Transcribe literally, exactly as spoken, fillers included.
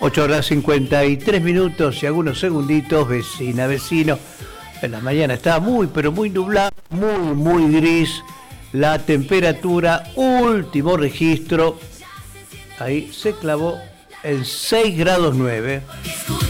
ocho horas cincuenta y tres minutos y algunos segunditos, vecina, vecino. En la mañana estaba muy, pero muy nublado, muy, muy gris. La temperatura, último registro, ahí se clavó en seis grados nueve.